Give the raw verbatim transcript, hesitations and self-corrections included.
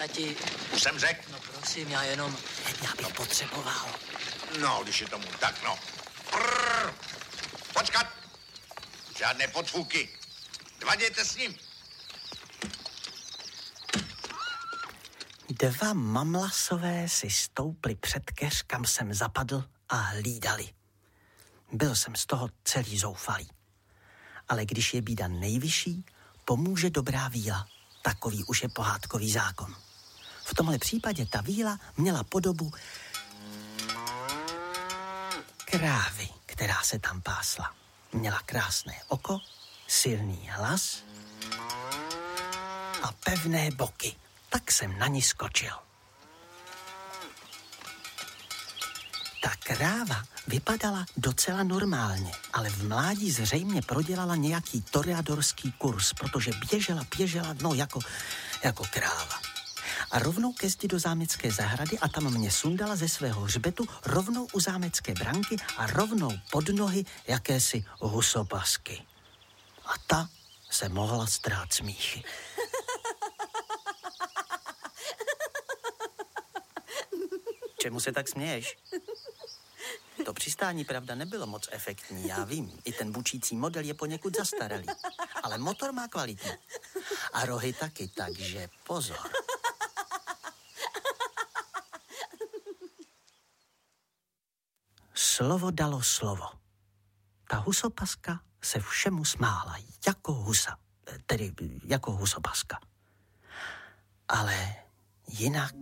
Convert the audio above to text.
tati. Už jsem řekl. No prosím, já jenom... Já bych potřeboval. No, když je tomu tak, no. Prrr. Počkat. Žádné podfůky. Dvadějte s ním. Dva mamlasové si stoupli před keř, kam jsem zapadl, a hlídali. Byl jsem z toho celý zoufalý. Ale když je bída nejvyšší, pomůže dobrá víla. Takový už je pohádkový zákon. V tomhle případě ta víla měla podobu krávy, která se tam pásla. Měla krásné oko, silný hlas a pevné boky. Tak jsem na ní skočil. Ta kráva vypadala docela normálně, ale v mládí zřejmě prodělala nějaký toreadorský kurz, protože běžela, běžela, no jako, jako kráva. A rovnou ke zdi do zámecké zahrady a tam mě sundala ze svého hřbetu rovnou u zámecké branky a rovnou pod nohy jakési husopasky. A ta se mohla strát smíchy. Čemu se tak směješ? To přistání, pravda, nebylo moc efektní, já vím. I ten bučící model je poněkud zastaralý. Ale motor má kvalitní. A rohy taky, takže pozor. Slovo dalo slovo. Ta husopaska se všemu smála, jako husa. Tedy jako husopaska. Ale jinak